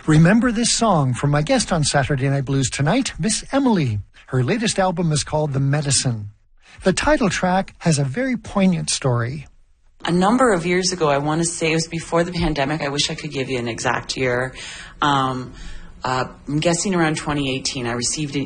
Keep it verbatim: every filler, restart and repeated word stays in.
Remember this song from my guest on Saturday Night Blues tonight, Miss Emily. Her latest album is called The Medicine. The title track has a very poignant story. A number of years ago, I want to say it was before the pandemic. I wish I could give you an exact year. Um, uh, I'm guessing around twenty eighteen, I received an